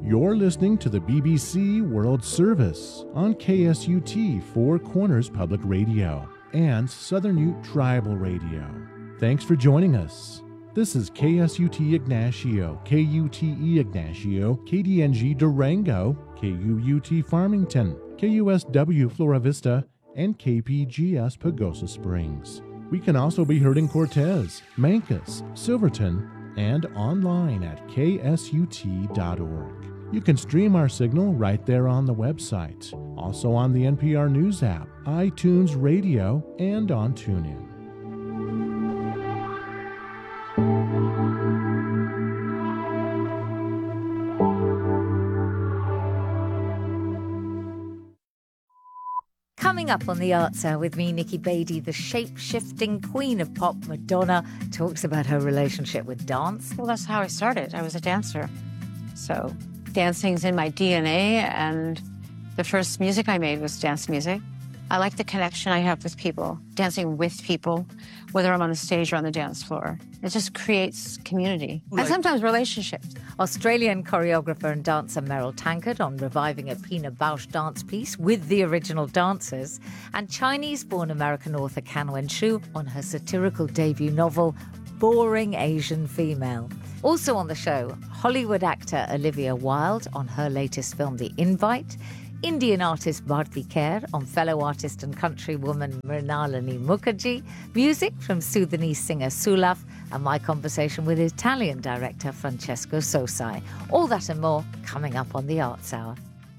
You're listening to the BBC World Service on KSUT Four Corners Public Radio and Southern Ute Tribal Radio. Thanks for joining us. This is KSUT Ignacio, KUTE Ignacio, KDNG Durango, KUUT Farmington, KUSW Flora Vista, and KPGS Pagosa Springs. We can also be heard in Cortez, Mancos, Silverton, and online at ksut.org. You can stream our signal right there on the website, also on the NPR News app, iTunes Radio, and on TuneIn. Coming up on the Arts Hour with me, Nikki Beattie, the shape-shifting queen of pop, Madonna, talks about her relationship with dance. Well, that's how I started. I was a dancer. So dancing's in my DNA, and the first music I made was dance music. I like the connection I have with people, dancing with people, whether I'm on the stage or on the dance floor. It just creates community and sometimes relationships. Australian choreographer and dancer Meryl Tankard on reviving a Pina Bausch dance piece with the original dancers, and Chinese-born American author Kan Wen-shu on her satirical debut novel, Boring Asian Female. Also on the show, Hollywood actor Olivia Wilde on her latest film, The Invite, Indian artist Bharti Kher on fellow artist and countrywoman Mrinalini Mukherjee, music from Sudanese singer Sulaf, and my conversation with Italian director Francesco Sosai. All that and more coming up on the Arts Hour.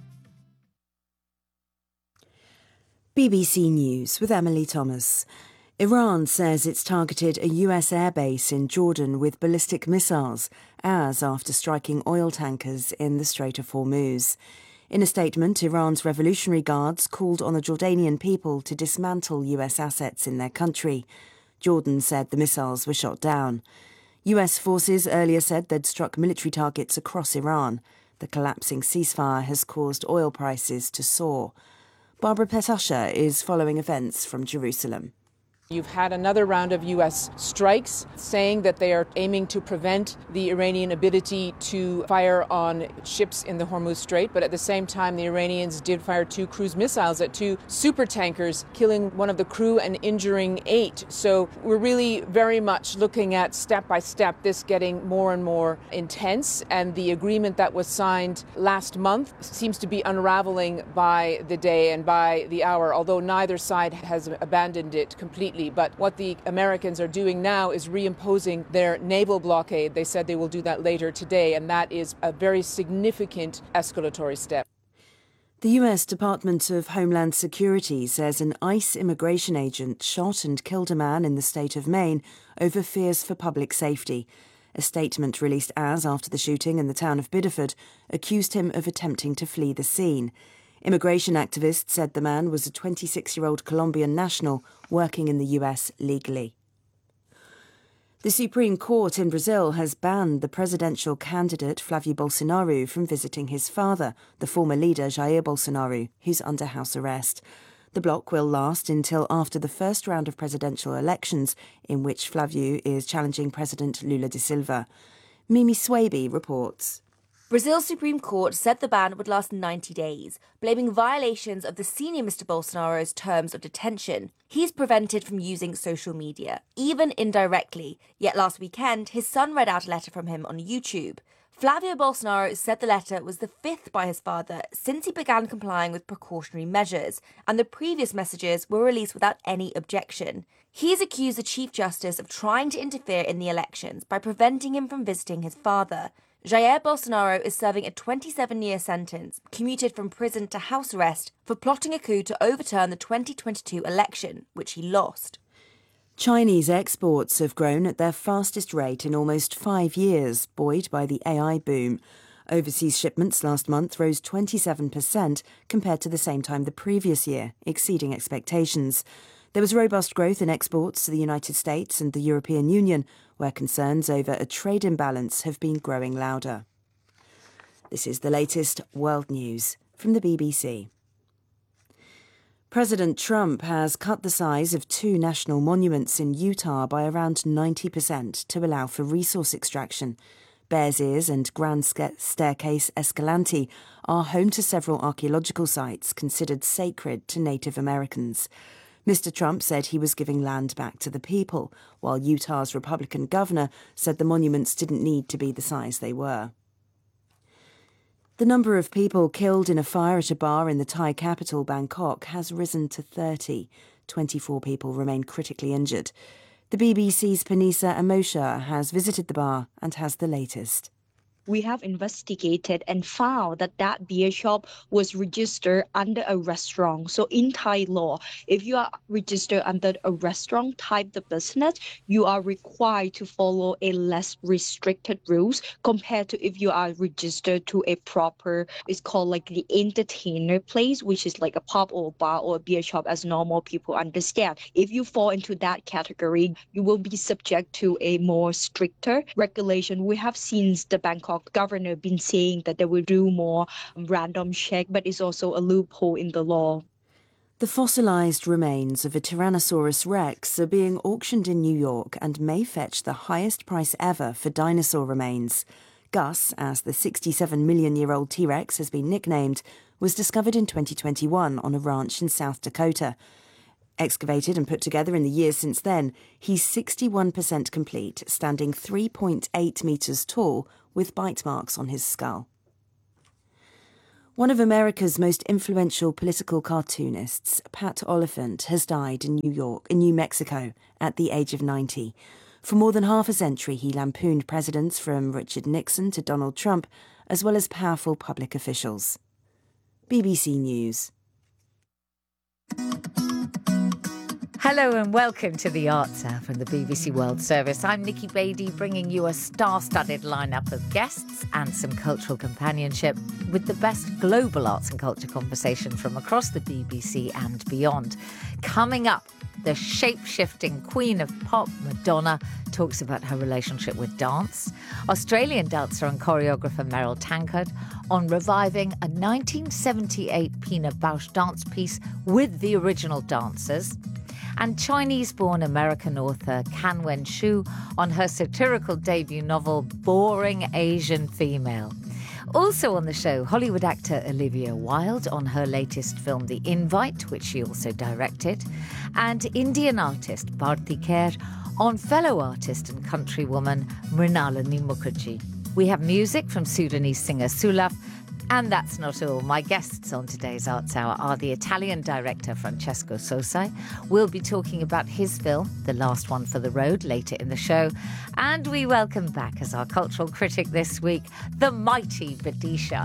BBC News with Emily Thomas. Iran says it's targeted a US airbase in Jordan with ballistic missiles, as after striking oil tankers in the Strait of Hormuz. In a statement, Iran's Revolutionary Guards called on the Jordanian people to dismantle US assets in their country. Jordan said the missiles were shot down. US forces earlier said they'd struck military targets across Iran. The collapsing ceasefire has caused oil prices to soar. Barbara Petasha is following events from Jerusalem. You've had another round of U.S. strikes saying that they are aiming to prevent the Iranian ability to fire on ships in the Hormuz Strait. But at the same time, the Iranians did fire 2 cruise missiles at 2 supertankers, killing one of the crew and injuring 8. So we're really very much looking at step by step this getting more and more intense. And the agreement that was signed last month seems to be unraveling by the day and by the hour, although neither side has abandoned it completely. But what the Americans are doing now is reimposing their naval blockade. They said they will do that later today, and that is a very significant escalatory step. The US Department of Homeland Security says an ICE immigration agent shot and killed a man in the state of Maine over fears for public safety. A statement released after the shooting in the town of Biddeford accused him of attempting to flee the scene. Immigration activists said the man was a 26-year-old Colombian national working in the US legally. The Supreme Court in Brazil has banned the presidential candidate Flávio Bolsonaro from visiting his father, the former leader Jair Bolsonaro, who's under house arrest. The block will last until after the first round of presidential elections, in which Flávio is challenging President Lula da Silva. Mimi Swaby reports. Brazil's Supreme Court said the ban would last 90 days, blaming violations of the senior Mr. Bolsonaro's terms of detention. He's prevented from using social media, even indirectly. Yet last weekend, his son read out a letter from him on YouTube. Flávio Bolsonaro said the letter was the 5th by his father since he began complying with precautionary measures, and the previous messages were released without any objection. He's accused the Chief Justice of trying to interfere in the elections by preventing him from visiting his father. Jair Bolsonaro is serving a 27-year sentence, commuted from prison to house arrest, for plotting a coup to overturn the 2022 election, which he lost. Chinese exports have grown at their fastest rate in almost 5 years, buoyed by the AI boom. Overseas shipments last month rose 27% compared to the same time the previous year, exceeding expectations. There was robust growth in exports to the United States and the European Union, where concerns over a trade imbalance have been growing louder. This is the latest world news from the BBC. President Trump has cut the size of 2 national monuments in Utah by around 90% to allow for resource extraction. Bears Ears and Grand Staircase Escalante are home to several archaeological sites considered sacred to Native Americans. Mr. Trump said he was giving land back to the people, while Utah's Republican governor said the monuments didn't need to be the size they were. The number of people killed in a fire at a bar in the Thai capital, Bangkok, has risen to 30. 24 people remain critically injured. The BBC's Panisa Amosha has visited the bar and has the latest. We have investigated and found that beer shop was registered under a restaurant. So in Thai law, if you are registered under a restaurant type of business, you are required to follow a less restricted rules compared to if you are registered to a proper, it's called like the entertainer place, which is like a pub or bar or a beer shop as normal people understand. If you fall into that category, you will be subject to a more stricter regulation. We have seen the Bangkok governor been saying that they will do more random check, but it's also a loophole in the law. The fossilised remains of a Tyrannosaurus rex are being auctioned in New York and may fetch the highest price ever for dinosaur remains. Gus, as the 67-million-year-old T-Rex has been nicknamed, was discovered in 2021 on a ranch in South Dakota. Excavated and put together in the years since then, he's 61% complete, standing 3.8 metres tall, with bite marks on his skull. One of America's most influential political cartoonists, Pat Oliphant, has died in New Mexico, at the age of 90. For more than half a century, he lampooned presidents from Richard Nixon to Donald Trump, as well as powerful public officials. BBC News. Hello and welcome to the Arts Hour from the BBC World Service. I'm Nikki Beattie, bringing you a star-studded lineup of guests and some cultural companionship with the best global arts and culture conversation from across the BBC and beyond. Coming up, the shape-shifting queen of pop, Madonna, talks about her relationship with dance. Australian dancer and choreographer Meryl Tankard on reviving a 1978 Pina Bausch dance piece with the original dancers. And Chinese-born American author Kan Wen-shu on her satirical debut novel, Boring Asian Female. Also on the show, Hollywood actor Olivia Wilde on her latest film, The Invite, which she also directed, and Indian artist Bharti Kher on fellow artist and countrywoman Mrinalini Mukherjee. We have music from Sudanese singer Sulaf. And that's not all. My guests on today's Arts Hour are the Italian director Francesco Sosai. We'll be talking about his film, The Last One for the Road, later in the show. And we welcome back as our cultural critic this week, the mighty Vidisha.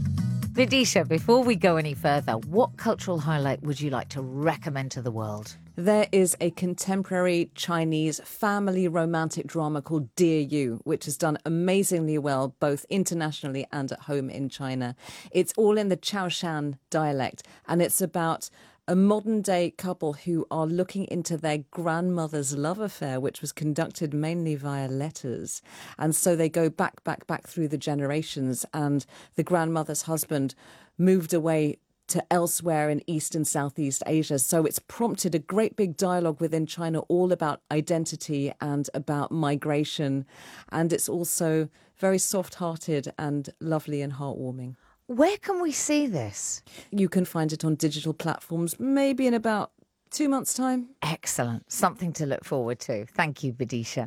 Vidisha, before we go any further, what cultural highlight would you like to recommend to the world? There is a contemporary Chinese family romantic drama called Dear You, which has done amazingly well, both internationally and at home in China. It's all in the Chaoshan dialect, and it's about a modern-day couple who are looking into their grandmother's love affair, which was conducted mainly via letters. And so they go back through the generations, and the grandmother's husband moved away to elsewhere in East and Southeast Asia. So it's prompted a great big dialogue within China all about identity and about migration. And it's also very soft-hearted and lovely and heartwarming. Where can we see this? You can find it on digital platforms, maybe in about 2 months' time. Excellent. Something to look forward to. Thank you, Vidisha.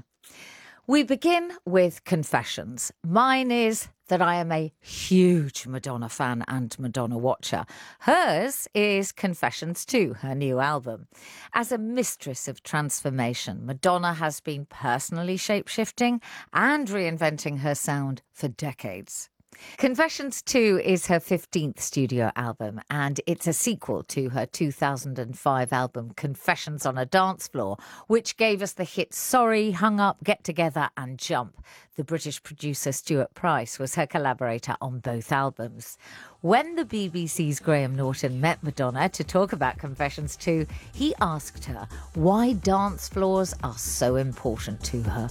We begin with confessions. Mine is that I am a huge Madonna fan and Madonna watcher. Hers is Confessions 2, her new album. As a mistress of transformation, Madonna has been personally shape-shifting and reinventing her sound for decades. Confessions 2 is her 15th studio album, and it's a sequel to her 2005 album Confessions on a Dance Floor, which gave us the hits Sorry, Hung Up, Get Together and Jump. The British producer Stuart Price was her collaborator on both albums. When the BBC's Graham Norton met Madonna to talk about Confessions 2, he asked her why dance floors are so important to her.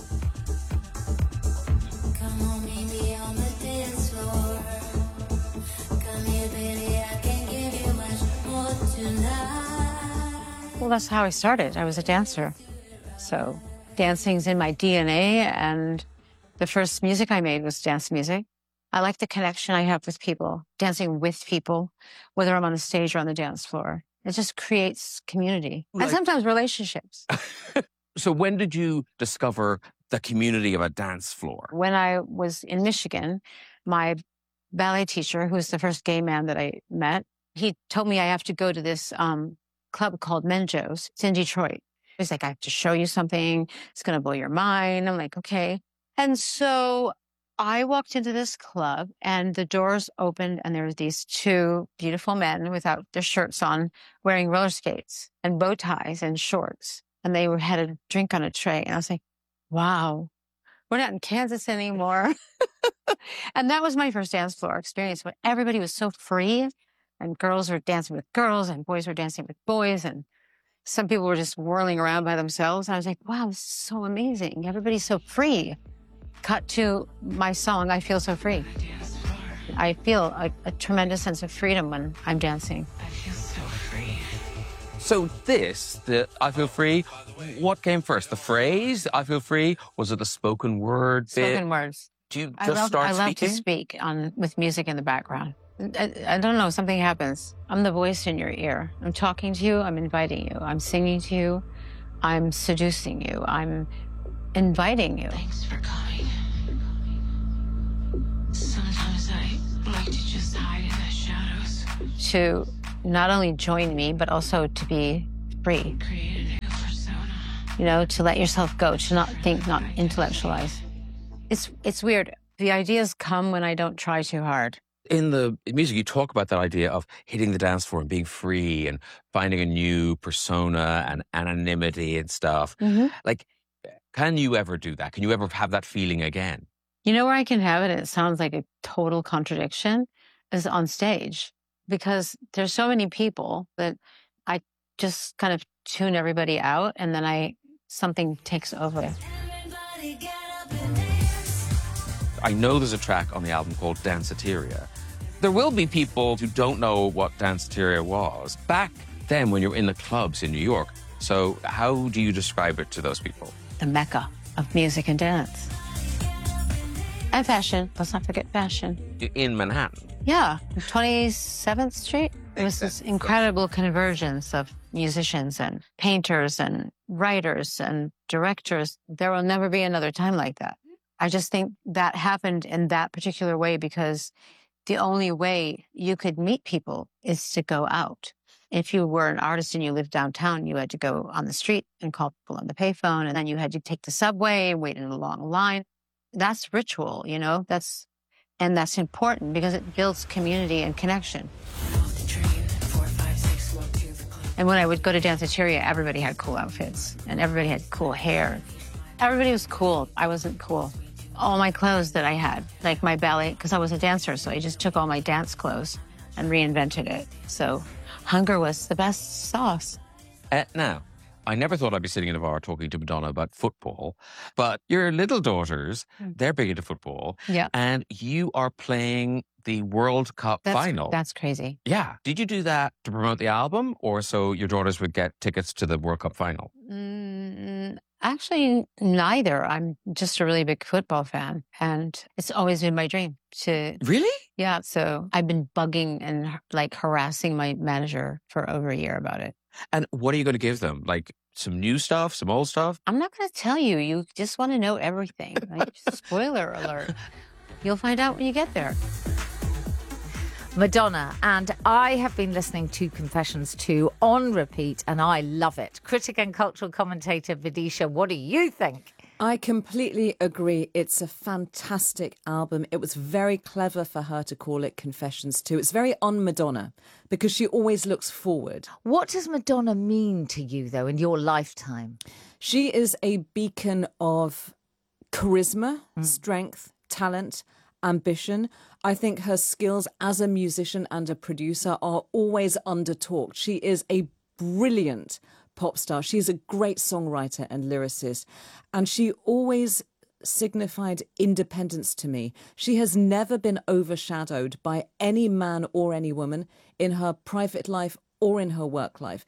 Well, that's how I started. I was a dancer. So dancing's in my DNA, and The first music I made was dance music. I like the connection I have with people, dancing with people, whether I'm on the stage or on the dance floor. It just creates community and sometimes relationships. So when did you discover the community of a dance floor? When I was in Michigan, my ballet teacher, who was the first gay man that I met, he told me I have to go to this club called Menjo's. It's in Detroit. He's like, I have to show you something. It's going to blow your mind. I'm like, okay. And so I walked into this club and the doors opened and there were these two beautiful men without their shirts on, wearing roller skates and bow ties and shorts. And they had a drink on a tray. And I was like, wow, we're not in Kansas anymore. And that was my first dance floor experience, where everybody was so free and girls were dancing with girls and boys were dancing with boys. And some people were just whirling around by themselves. I was like, wow, this is so amazing. Everybody's so free. Cut to my song, I Feel So Free. I feel a tremendous sense of freedom when I'm dancing. I feel so free. So the I Feel Free, what came first? The phrase, I Feel Free? Was it the spoken word bit? Spoken words. Do you just start speaking? I love to speak with music in the background. I don't know, something happens. I'm the voice in your ear. I'm talking to you, I'm inviting you. I'm singing to you, I'm seducing you, I'm inviting you. Thanks for coming. Sometimes I like to just hide in the shadows. To not only join me, but also to be free. Create a new persona. You know, to let yourself go, to not think, not intellectualize. It's weird. The ideas come when I don't try too hard. In the music, you talk about that idea of hitting the dance floor and being free and finding a new persona and anonymity and stuff. Mm-hmm. Like, can you ever do that? Can you ever have that feeling again? You know where I can have it, and it sounds like a total contradiction, is on stage. Because there's so many people that I just kind of tune everybody out, and then something takes over. I know there's a track on the album called Danceteria. There will be people who don't know what Danceteria was back then when you were in the clubs in New York. So how do you describe it to those people? The mecca of music and dance. And fashion. Let's not forget fashion. In Manhattan? Yeah, 27th Street. It was this incredible convergence of musicians and painters and writers and directors. There will never be another time like that. I just think that happened in that particular way because the only way you could meet people is to go out. If you were an artist and you lived downtown, you had to go on the street and call people on the payphone, and then you had to take the subway and wait in a long line. That's ritual, you know, that's important because it builds community and connection. And when I would go to Danceteria, everybody had cool outfits and everybody had cool hair. Everybody was cool. I wasn't cool. All my clothes that I had, like my ballet, because I was a dancer, so I just took all my dance clothes and reinvented it. So hunger was the best sauce. Now, I never thought I'd be sitting in a bar talking to Madonna about football, but your little daughters, they're big into football. Yeah. And you are playing the World Cup final. That's crazy. Yeah. Did you do that to promote the album or so your daughters would get tickets to the World Cup final? Actually, neither. I'm just a really big football fan, and it's always been my dream to... Really? Yeah, so I've been bugging and harassing my manager for over a year about it. And what are you going to give them? Like some new stuff, some old stuff? I'm not going to tell you. You just want to know everything. Spoiler alert. You'll find out when you get there. Madonna, and I have been listening to Confessions 2 on repeat, and I love it. Critic and cultural commentator Vidisha, what do you think? I completely agree. It's a fantastic album. It was very clever for her to call it Confessions 2. It's very on Madonna because she always looks forward. What does Madonna mean to you, though, in your lifetime? She is a beacon of charisma, strength, talent, ambition. I think her skills as a musician and a producer are always under-talked. She is a brilliant pop star. She's a great songwriter and lyricist, and she always signified independence to me. She has never been overshadowed by any man or any woman in her private life or in her work life.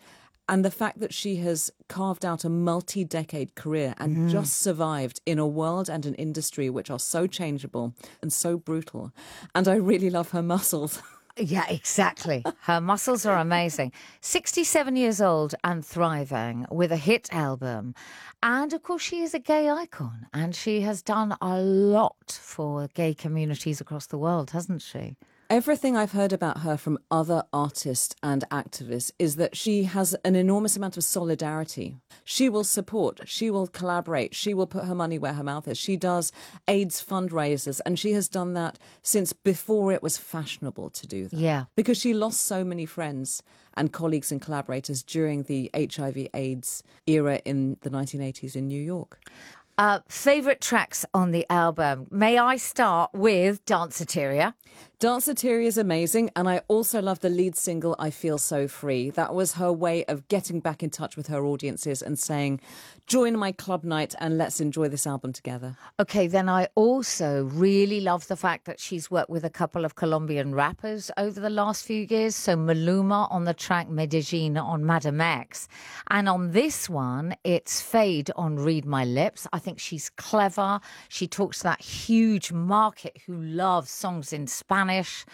And the fact that she has carved out a multi-decade career and just survived in a world and an industry which are so changeable and so brutal. And I really love her muscles. Yeah, exactly. Her muscles are amazing. 67 years old and thriving with a hit album. And of course, she is a gay icon and she has done a lot for gay communities across the world, hasn't she? Everything I've heard about her from other artists and activists is that she has an enormous amount of solidarity. She will support, she will collaborate, she will put her money where her mouth is. She does AIDS fundraisers, and she has done that since before it was fashionable to do that. Yeah. Because she lost so many friends and colleagues and collaborators during the HIV/AIDS era in the 1980s in New York. Favourite tracks on the album? May I start with Danceteria? Danceteria is amazing, and I also love the lead single, I Feel So Free. That was her way of getting back in touch with her audiences and saying, join my club night and let's enjoy this album together. Okay, then I also really love the fact that she's worked with a couple of Colombian rappers over the last few years. So Maluma on the track Medellin on Madam X. And on this one, it's Fade on Read My Lips. I think she's clever. She talks to that huge market who loves songs in Spanish.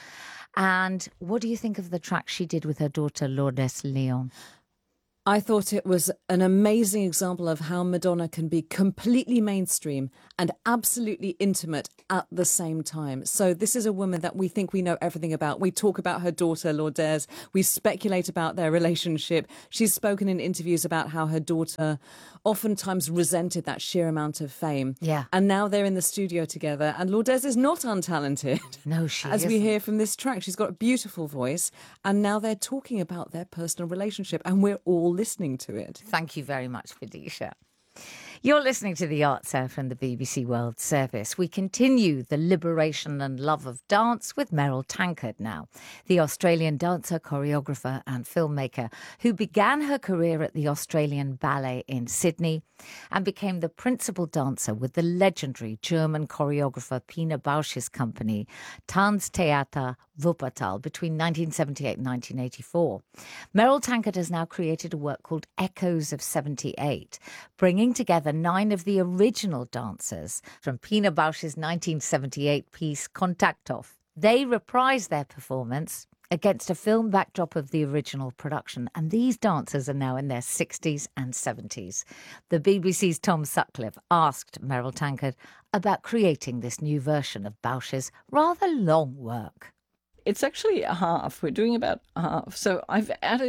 And what do you think of the track she did with her daughter Lourdes Leon? I thought it was an amazing example of how Madonna can be completely mainstream and absolutely intimate at the same time. So this is a woman that we think we know everything about. We talk about her daughter, Lourdes. We speculate about their relationship. She's spoken in interviews about how her daughter oftentimes resented that sheer amount of fame. Yeah. And now they're in the studio together. And Lourdes is not untalented. No, she As isn't. we hear from this track, she's got a beautiful voice. And now they're talking about their personal relationship. And we're all listening to it. Thank you very much, Felicia. You're listening to The Arts Hour from the BBC World Service. We continue the liberation and love of dance with Meryl Tankard now, the Australian dancer, choreographer and filmmaker who began her career at the Australian Ballet in Sydney and became the principal dancer with the legendary German choreographer Pina Bausch's company, Tanztheater Wuppertal, between 1978 and 1984. Meryl Tankard has now created a work called Echoes of 78, bringing together 9 of the original dancers from Pina Bausch's 1978 piece Kontakthof. They reprise their performance against a film backdrop of the original production, and these dancers are now in their 60s and 70s. The BBC's Tom Sutcliffe asked Meryl Tankard about creating this new version of Bausch's rather long work. It's actually a half. We're doing about half. So I've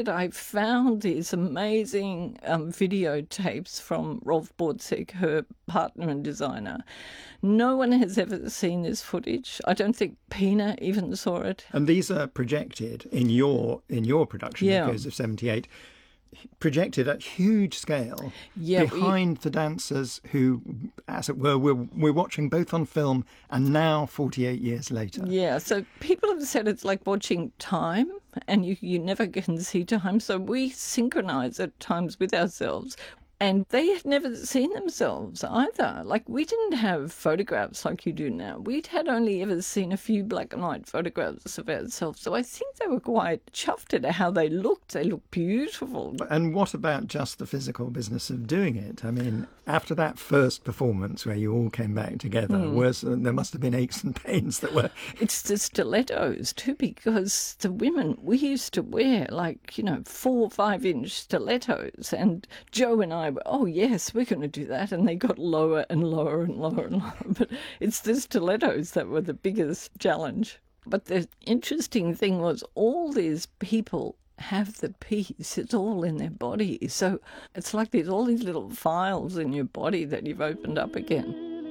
found these amazing videotapes from Rolf Bortzig, her partner and designer. No one has ever seen this footage. I don't think Pina even saw it. And these are projected in your production, Echoes of 78, projected at huge scale behind the dancers who, as it were, we're watching both on film and now 48 years later. Yeah, so people have said it's like watching time and you never can see time. So we synchronise at times with ourselves. And they had never seen themselves either. Like, we didn't have photographs like you do now. We'd had only ever seen a few black and white photographs of ourselves. So I think they were quite chuffed at how they looked. They looked beautiful. And what about just the physical business of doing it? I mean, after that first performance where you all came back together, there must have been aches and pains that were... It's the stilettos too, because the women, we used to wear 4 or 5 inch stilettos, and Joe and I were, oh yes, we're going to do that, and they got lower and lower and lower and lower. But it's the stilettos that were the biggest challenge. But the interesting thing was all these people have the piece. It's all in their body. So it's like there's all these little files in your body that you've opened up again.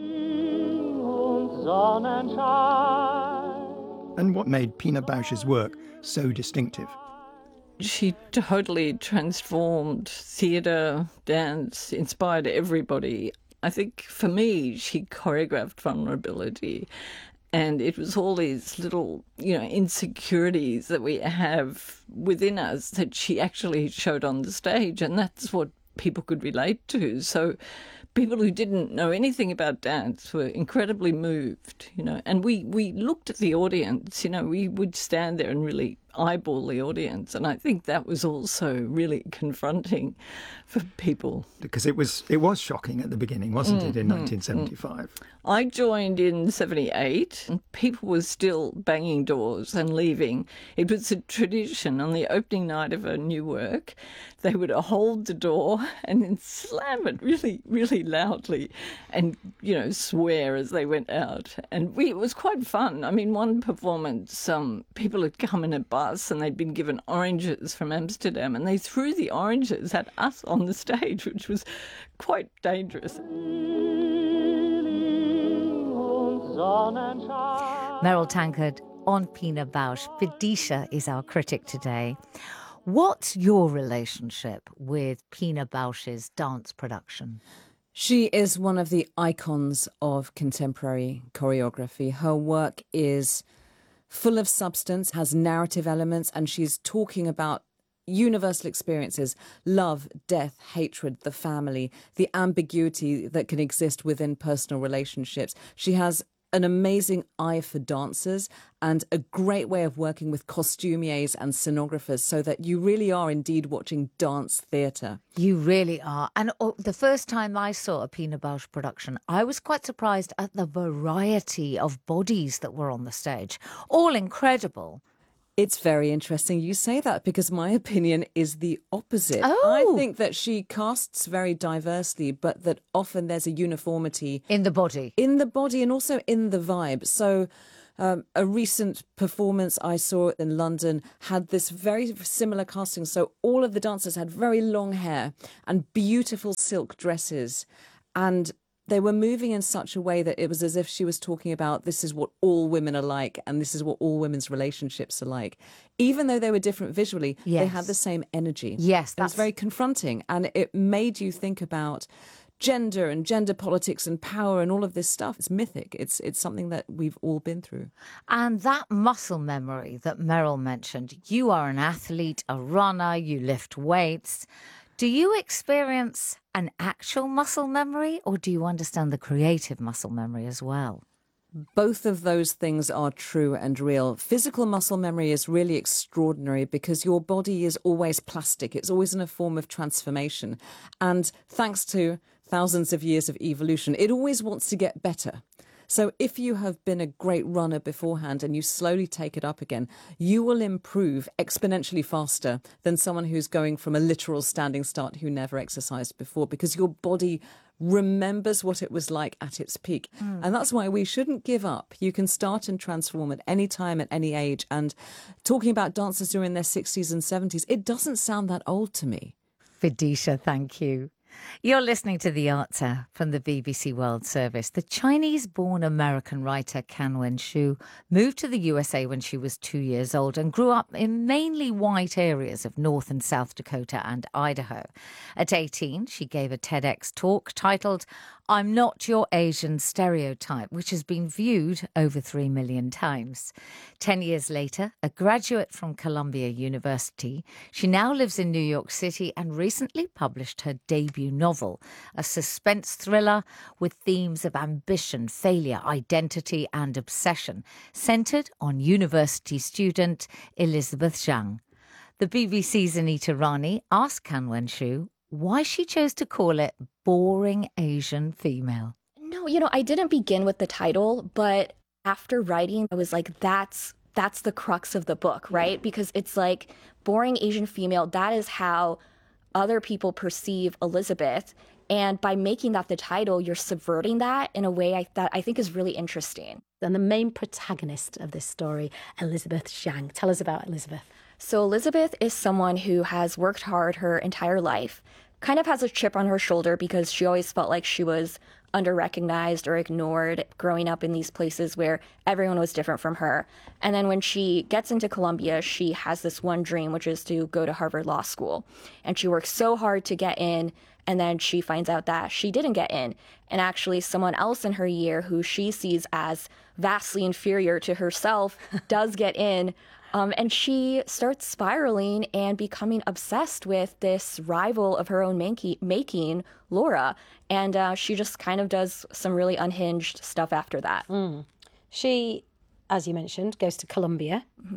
And what made Pina Bausch's work so distinctive? She totally transformed theatre, dance, inspired everybody. I think for me, she choreographed vulnerability. And it was all these little, insecurities that we have within us that she actually showed on the stage. And that's what people could relate to. So people who didn't know anything about dance were incredibly moved, And we looked at the audience, we would stand there and really eyeball the audience. And I think that was also really confronting for people. Because it was shocking at the beginning, wasn't it, in 1975? I joined in 78 and people were still banging doors and leaving. It was a tradition on the opening night of a new work. They would hold the door and then slam it really, really loudly and, swear as they went out. And it was quite fun. I mean, one performance, people had come in a bus and they'd been given oranges from Amsterdam and they threw the oranges at us on the stage, which was quite dangerous. Meryl Tankard on Pina Bausch. Vidisha is our critic today. What's your relationship with Pina Bausch's dance production? She is one of the icons of contemporary choreography. Her work is full of substance, has narrative elements, and she's talking about universal experiences: love, death, hatred, the family, the ambiguity that can exist within personal relationships. She has an amazing eye for dancers and a great way of working with costumiers and scenographers so that you really are indeed watching dance theatre. You really are. And the first time I saw a Pina Bausch production, I was quite surprised at the variety of bodies that were on the stage. All incredible. It's very interesting you say that, because my opinion is the opposite. Oh. I think that she casts very diversely, but that often there's a uniformity. In the body. In the body and also in the vibe. So a recent performance I saw in London had this very similar casting. So all of the dancers had very long hair and beautiful silk dresses, and they were moving in such a way that it was as if she was talking about this is what all women are like and this is what all women's relationships are like. Even though they were different visually, They had the same energy. Yes, It was very confronting, and it made you think about gender and gender politics and power and all of this stuff. It's mythic. It's something that we've all been through. And that muscle memory that Meryl mentioned, you are an athlete, a runner, you lift weights. Do you experience an actual muscle memory, or do you understand the creative muscle memory as well? Both of those things are true and real. Physical muscle memory is really extraordinary because your body is always plastic. It's always in a form of transformation. And thanks to thousands of years of evolution, it always wants to get better. So if you have been a great runner beforehand and you slowly take it up again, you will improve exponentially faster than someone who's going from a literal standing start who never exercised before, because your body remembers what it was like at its peak. And that's why we shouldn't give up. You can start and transform at any time, at any age. And talking about dancers who are in their 60s and 70s, it doesn't sound that old to me. Vidisha, thank you. You're listening to The Answer from the BBC World Service. The Chinese-born American writer Kan Wen-shu moved to the USA when she was 2 years old and grew up in mainly white areas of North and South Dakota and Idaho. At 18, she gave a TEDx talk titled I'm Not Your Asian Stereotype, which has been viewed over 3 million times. 10 years later, a graduate from Columbia University, she now lives in New York City and recently published her debut novel, a suspense thriller with themes of ambition, failure, identity and obsession, centred on university student Elizabeth Zhang. The BBC's Anita Rani asked Kan Wen-shu why she chose to call it Boring Asian Female. No, I didn't begin with the title, but after writing, I was like, that's the crux of the book, right? Because it's like Boring Asian Female, that is how other people perceive Elizabeth. And by making that the title, you're subverting that in a way that I think is really interesting. And the main protagonist of this story, Elizabeth Zhang. Tell us about Elizabeth. So Elizabeth is someone who has worked hard her entire life, kind of has a chip on her shoulder because she always felt like she was under-recognized or ignored growing up in these places where everyone was different from her. And then when she gets into Columbia, she has this one dream, which is to go to Harvard Law School. And she works so hard to get in, and then she finds out that she didn't get in. And actually someone else in her year who she sees as vastly inferior to herself does get in. And she starts spiraling and becoming obsessed with this rival of her own making, Laura. And she just kind of does some really unhinged stuff after that. She, as you mentioned, goes to Columbia.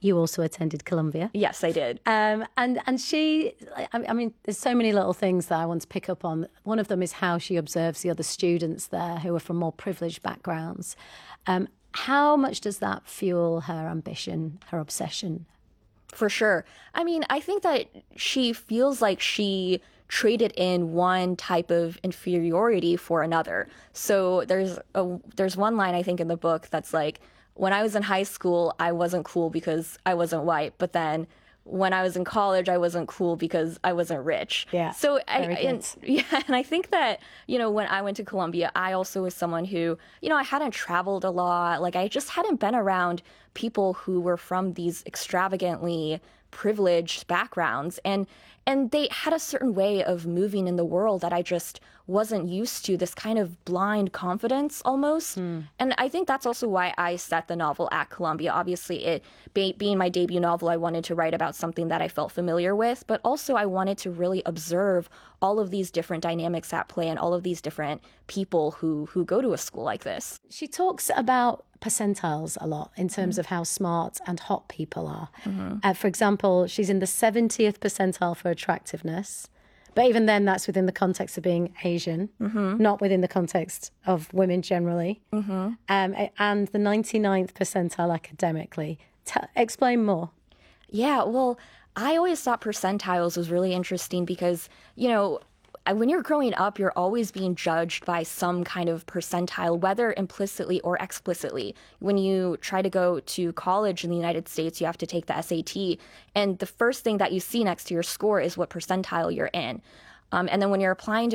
You also attended Columbia. Yes, I did. And she, I mean, there's so many little things that I want to pick up on. One of them is how she observes the other students there who are from more privileged backgrounds. How much does that fuel her ambition, her obsession? For sure. I mean, I think that she feels like she traded in one type of inferiority for another. So there's one line, I think, in the book that's like, when I was in high school, I wasn't cool because I wasn't white. But then when I was in college, I wasn't cool because I wasn't rich. Yeah. So and I think that, when I went to Columbia, I also was someone who, I hadn't traveled a lot. Like, I just hadn't been around people who were from these extravagantly privileged backgrounds. And they had a certain way of moving in the world that I just wasn't used to, this kind of blind confidence almost. And I think that's also why I set the novel at Columbia. Obviously, it being my debut novel, I wanted to write about something that I felt familiar with, but also I wanted to really observe all of these different dynamics at play and all of these different people who go to a school like this. She talks about percentiles a lot in terms of how smart and hot people are. For example, she's in the 70th percentile for attractiveness. But even then, that's within the context of being Asian, not within the context of women generally. And the 99th percentile academically. Explain more. Yeah, well, I always thought percentiles was really interesting because, when you're growing up, you're always being judged by some kind of percentile, whether implicitly or explicitly. When you try to go to college in the United States, you have to take the SAT. And the first thing that you see next to your score is what percentile you're in. And then when you're applying to